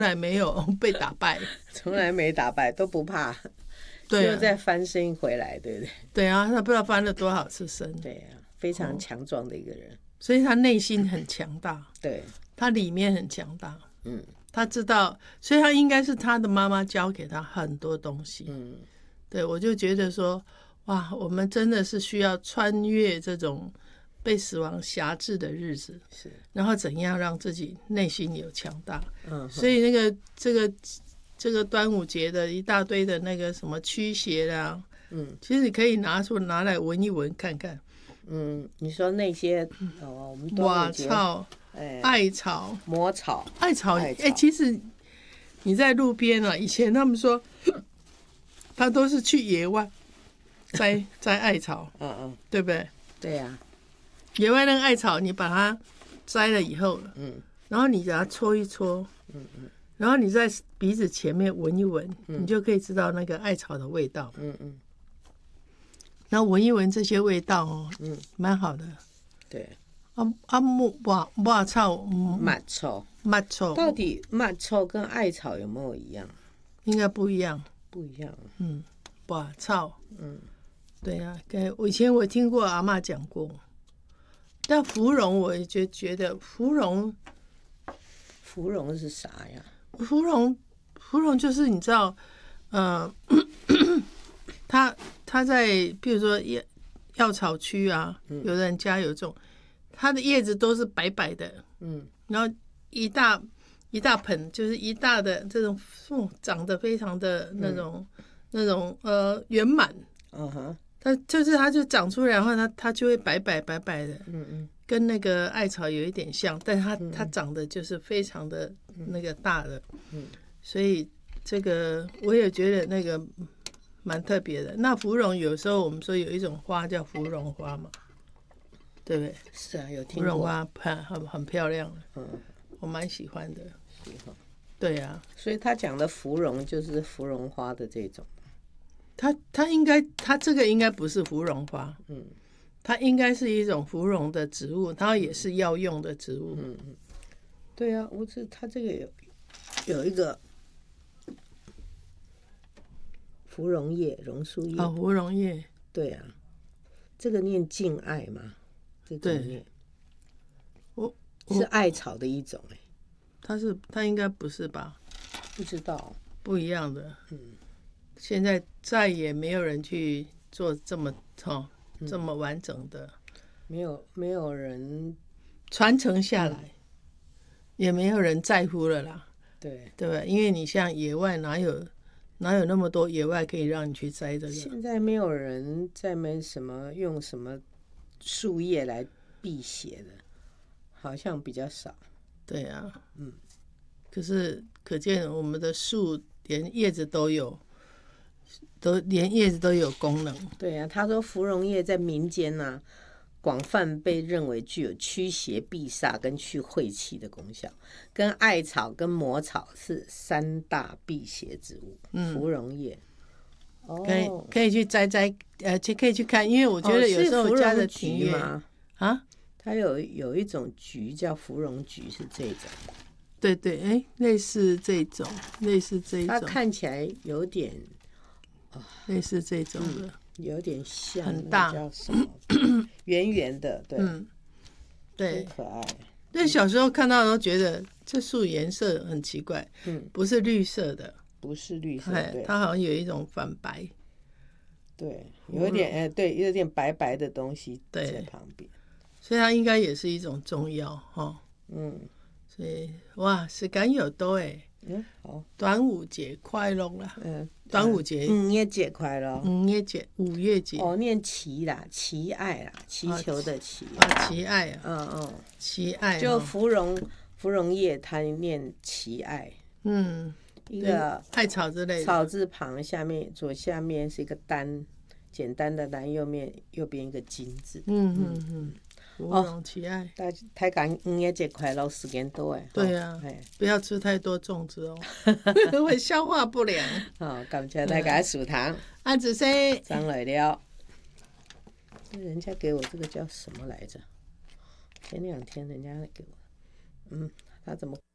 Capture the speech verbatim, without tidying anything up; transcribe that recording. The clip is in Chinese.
来没有被打败， 从来没打败，都不怕， 对、啊， 又再翻身回来，对不对？ 对啊，他不知道翻了多少次身， 对啊，非常强壮的一个人，哦、 所以他内心很强大， 对， 他里面很强大， 嗯， 他知道，所以他应该是他的妈妈教给他很多东西， 嗯， 对，我就觉得说，哇，我们真的是需要穿越这种被死亡辖制的日子， 是， 然后怎样让自己内心有强大。 嗯， 所以那个这个这个端午节的一大堆的那个什么驱邪啦，嗯，其实可以拿出拿来闻一闻看看。 嗯，你说那些哦，我们端午节瓦草、 哎、 艾草、 魔草、 艾草，哎、欸，其实你在路边啊，以前他们说他都是去野外摘摘艾草，嗯嗯，对不对？ 对呀、啊，野外那个艾草，你把它摘了以后，嗯，然后你给它搓一搓，嗯嗯，然后你在鼻子前面闻一闻，嗯、你就可以知道那个艾草的味道，嗯嗯，然后闻一闻这些味道哦，嗯，蛮好的， 对。 啊啊木瓦瓦草， 抹草， 抹草， 到底抹草跟艾草有没有一样？ 应该不一样， 不一样。 嗯，瓦草，嗯，对呀、啊，我以前我听过阿嬷讲过，但芙蓉我也觉觉得芙蓉， 芙蓉是啥呀？ 芙蓉，芙蓉就是你知道，呃，它它在比如说药药草区啊，嗯、有人家有种。它的叶子都是白白的，嗯，然后一大一大盆，就是一大的这种树，长得非常的那种、嗯、那种呃圆满，嗯哼，它就是它就长出来，然后它它就会白白白白的，嗯嗯，跟那个艾草有一点像，但是它、嗯、它长得就是非常的那个大的，嗯，所以这个我也觉得那个蛮特别的。那芙蓉有时候我们说有一种花叫芙蓉花嘛。对不对？ 是啊，有听过。 芙蓉花很很很漂亮，嗯，我蛮喜欢的。喜欢。对啊， 所以他讲的芙蓉就是芙蓉花的这种。 它它应该，它这个应该不是芙蓉花，嗯，它应该是一种芙蓉的植物，它也是药用的植物。嗯嗯。 对啊，我这它这个有有一个芙蓉叶、榕树叶。 哦，芙蓉叶。 对啊，这个念敬艾嘛。 对， 我是艾草的一种哎、欸， 它是它应该不是吧？ 不知道， 不一样的。嗯，现在再也没有人去做这么哦、嗯、这么完整的， 没有没有人传承下来、嗯，也没有人在乎了啦。 对对吧？因为你像野外哪有哪有那么多野外可以让你去摘这个？ 现在没有人在没什么用什么。树叶来辟邪的，好像比较少。 对啊，嗯，可是可见我们的树连叶子都有，都连叶子都有功能。 对啊，他说芙蓉叶在民间呢、啊，广泛被认为具有驱邪避煞跟去晦气的功效，跟艾草跟魔草是三大辟邪植物。嗯，芙蓉叶。 可以可以去摘摘，呃，可以去看，因为我觉得有时候家的庭院、 哦、啊，它有有一种菊叫芙蓉菊，是这种。 对对，哎，类似这种，类似这种。 它看起来有点， 哦、类似这种的， 嗯、有点像， 很大， 叫什么？圆圆的，对，嗯， 对， 可爱。 但小时候看到都觉得这树颜色很奇怪，嗯，不是绿色的。 不是绿色，对， 它好像有一种反白， 对，有点哎，对，有点白白的东西在旁边， 所以它应该也是一种中药哈。嗯，所以哇，时间有多哎，嗯，好，端午节快乐啦！嗯，端午节， 五月节快乐， 五月节，五月节， 哦，念祈啦，祈爱啦，祈求的祈啊，祈爱啊， 嗯嗯， 祈爱， 就芙蓉芙蓉叶，它念祈爱，嗯。一个艾草之类的， 草字旁下面左下面是一个单，简单的单，右面右边一个金字。 嗯嗯嗯，芙蓉祈爱， 大大家五月节快乐，时间多哎。 对啊，不要吃太多粽子哦，会消化不良。 好，感谢大家收听。 阿子生上来了，人家给我这个叫什么来着？前两天人家给我，嗯，他怎么？